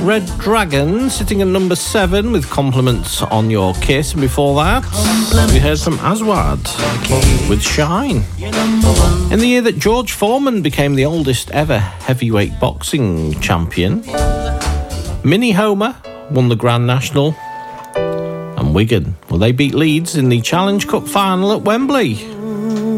Red Dragon sitting at number 7 with Compliments on Your Kiss. And before that, we heard from Aswad with Shine. In the year that George Foreman became the oldest ever heavyweight boxing champion, Minnie Homer won the Grand National. And Wigan, well, they beat Leeds in the Challenge Cup final at Wembley.